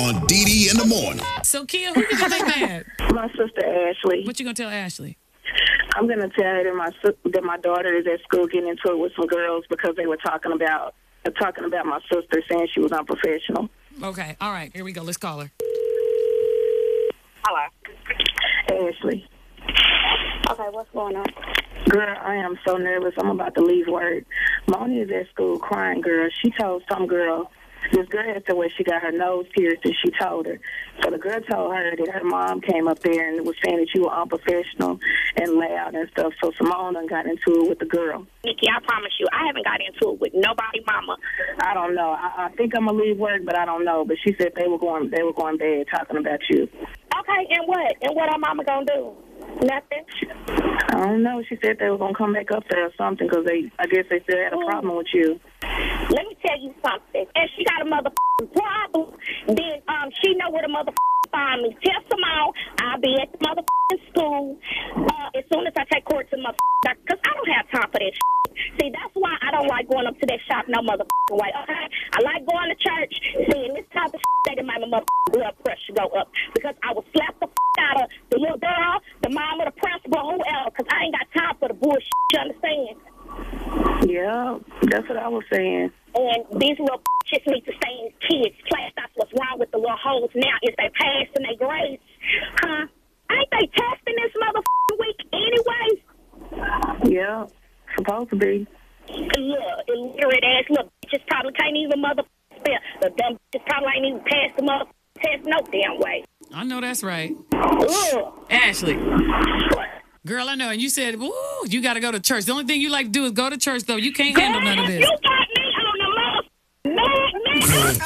On Dee in the morning. So, Kia, who you gonna make mad? My sister Ashley. What you gonna tell Ashley? I'm gonna tell her that my daughter is at school getting into it with some girls because they were talking about my sister, saying she was unprofessional. Okay, all right, here we go. Let's call her. Hello. Ashley. Okay, what's going on? Girl, I am so nervous. I'm about to leave work. Moni is at school crying, girl. She told some girl, this girl had to where she got her nose pierced, and she told her. So the girl told her that her mom came up there and was saying that you were unprofessional and loud and stuff. So Simone done got into it with the girl. Nikki, I promise you, I haven't got into it with nobody, mama. I don't know. I think I'm gonna leave work, but I don't know. But she said they were going bad talking about you. Okay, and what? And what our mama gonna do? Nothing? I don't know. She said they were gonna come back up there or something because I guess they still had a problem with you. Let me tell you something. If she got a motherfucking problem, then she know where to motherfucking find me. Tell Simone I'll be at the motherfucking school as soon as I take court to the motherfucking doctor, because I don't have time for that shit. See, that's why I don't like going up to that shop no motherfucking way, okay? I like going to church, seeing this type of shit that make my motherfucking blood pressure go up, because I will slap the out of the little girl, the mom of the principal, whoever, because I ain't got time for the bullshit, you understand? Yeah, that's what I was saying. And these little just need to stay in kids' class. That's what's wrong with the little hoes now, is they passing their grades. Huh? Ain't they testing this motherfucking week anyways? Yeah, supposed to be. Look, illiterate ass little bitches probably can't even motherfucking spell. The dumb bitches probably ain't even passed the motherfucking test no damn way. I know that's right. Ugh. Ashley. What? Girl, I know. And you said, woo, you got to go to church. The only thing you like to do is go to church, though. You can't handle none of this. You got me on the motherfucking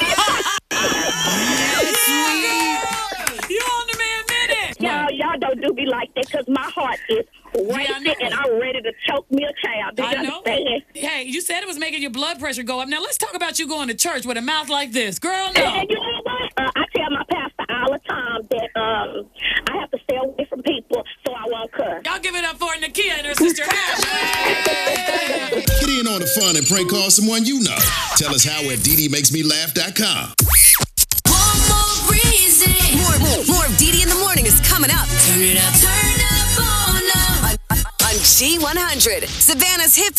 Yes, sweet. You on the man minute. Y'all don't do me like that, because my heart is racing and I'm ready to choke me a child. Do you understand? Hey, you said it was making your blood pressure go up. Now, let's talk about you going to church with a mouth like this. Girl, no. And you know what? I tell my pastor all the time that I have to stay away from people so I won't cuss. Y'all give it up for Nakia and her sister Ashley. Get in on the fun and prank call someone you know. Tell us how at DDMakesMeLaugh.com. One more reason. More of Dee in the morning is coming up. Turn it up. Turn up on up. On G100, Savannah's hip